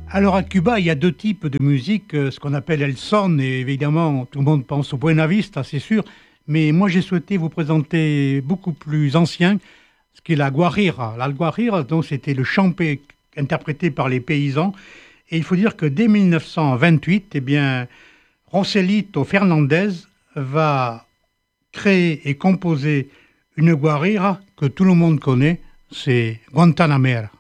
Alors à Cuba, il y a deux types de musique, ce qu'on appelle el son, et évidemment tout le monde pense au Buena Vista, c'est sûr, mais moi j'ai souhaité vous présenter beaucoup plus ancien, ce qui est la guarira. La guarira, donc c'était le chant interprété par les paysans, et il faut dire que dès 1928, eh bien, Joselito Fernandez va créer et composer une guarira que tout le monde connaît, c'est Guantanamera.